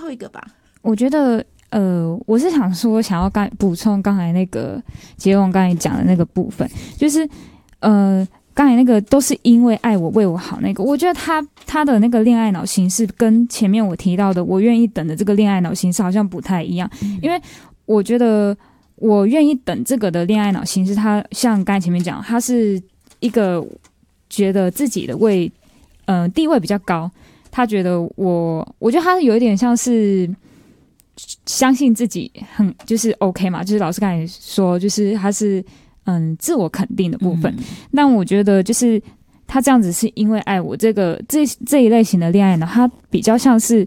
后一个吧。 我觉得我是想说，想要补充刚才那个杰荣刚才讲的那个部分，就是刚才那个都是因为爱我为我好那个，我觉得他的那个恋爱脑形式跟前面我提到的我愿意等的这个恋爱脑形式好像不太一样，因为我觉得我愿意等这个的恋爱脑形式，他像刚才前面讲，他是一个觉得自己的地位比较高，他觉得我觉得他有一点像是相信自己就是 OK 嘛，就是老师刚才说，就是他是自我肯定的部分。但我觉得就是他这样子是因为爱我这一类型的恋爱脑，他比较是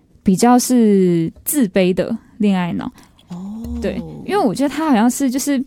自卑的恋爱脑。对，因为我觉得他好像是就是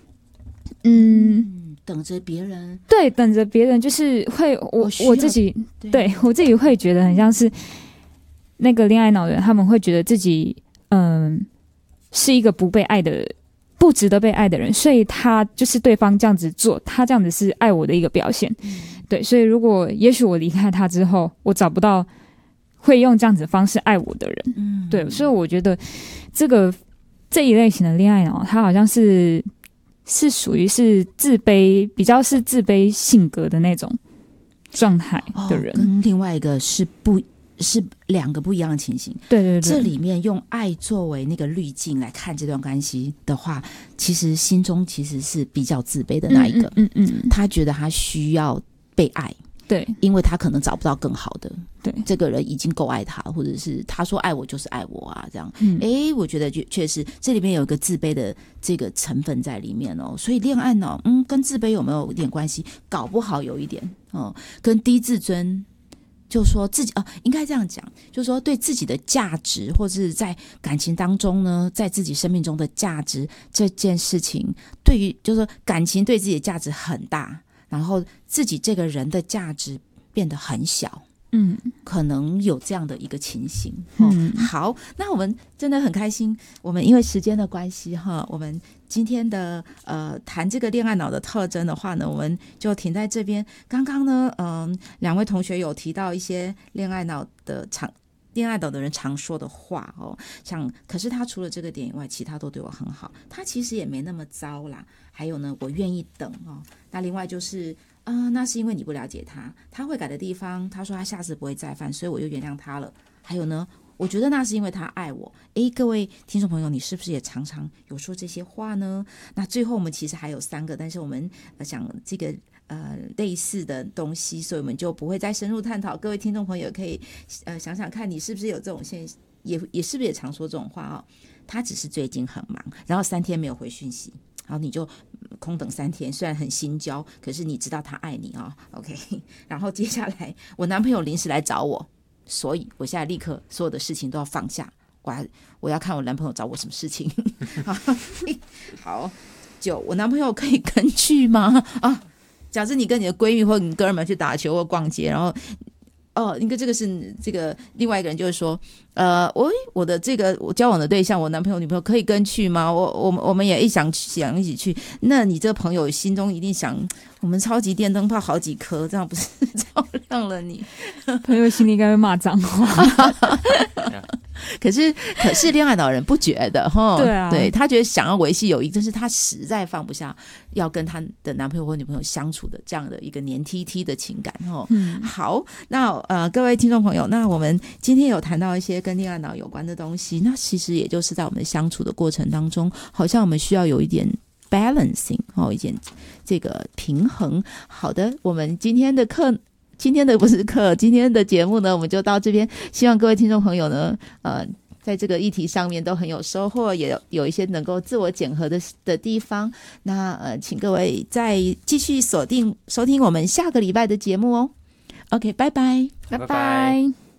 等着别人， 对，等着别人，就是会我自己对我自己会觉得很像是那个恋爱脑的人，他们会觉得自己是一个不被爱的、不值得被爱的人，所以他就是对方这样子做，他这样子是爱我的一个表现。对，所以也许我离开他之后，我找不到会用这样子的方式爱我的人。对，所以我觉得这一类型的恋爱脑，他好像是属于是比较是自卑性格的那种状态的人， 跟另外一个是两个不一样的情形。 对， 这里面用爱作为那个滤镜来看这段关系的话，其实心中其实是比较自卑的那一个。他觉得他需要被爱，对，因为他可能找不到更好的。对，这个人已经够爱他，或者是他说爱我就是爱我啊，这样。我觉得确实这里面有一个自卑的这个成分在里面哦。所以恋爱脑，跟自卑有没有一点关系？搞不好有一点哦，跟低自尊。就说自己应该这样讲，就是说对自己的价值，或是在感情当中呢，在自己生命中的价值这件事情，对于就是说感情对自己的价值很大，然后自己这个人的价值变得很小。可能有这样的一个情形。好，那我们真的很开心，我们因为时间的关系我们今天的谈这个恋爱脑的特征的话呢，我们就停在这边。刚刚呢两位同学有提到一些恋爱脑的人常说的话可是他除了这个点以外，其他都对我很好，他其实也没那么糟啦。还有呢，我愿意等那另外就是那是因为你不了解他会改的地方，他说他下次不会再犯，所以我就原谅他了。还有呢，我觉得那是因为他爱我。各位听众朋友，你是不是也常常有说这些话呢？那最后我们其实还有3个，但是我们想这个类似的东西，所以我们就不会再深入探讨。各位听众朋友可以想想看，你是不是有这种现象，也是不是也常说这种话他只是最近很忙，然后3天没有回讯息，然后你就空等3天，虽然很心焦，可是你知道他爱你OK。 然后接下来我男朋友临时来找我，所以我现在立刻所有的事情都要放下，我要看我男朋友找我什么事情好，我男朋友可以跟去吗？假设你跟你的闺蜜或你哥们去打球或逛街，然后应该这个是这个另外一个人就是说我的这个我交往的对象，我男朋友女朋友可以跟去吗？我们也想一起去。那你这个朋友心中一定想，我们超级电灯泡好几颗，这样不是照亮了你？ 朋友心里应该会骂脏话可是恋爱脑人不觉得对啊， 对，他觉得想要维系友谊，但是他实在放不下要跟他的男朋友或女朋友相处的这样的一个黏 T 的情感好，那各位听众朋友，那我们今天有谈到一些跟恋爱脑有关的东西，那其实也就是在我们相处的过程当中，好像我们需要有一点 balancing 一点这个平衡。好的，我们今天的节目呢，我们就到这边。希望各位听众朋友呢，在这个议题上面都很有收获，也有一些能够自我检核的地方。那请各位再继续收听我们下个礼拜的节目哦。OK， 拜拜， 拜拜。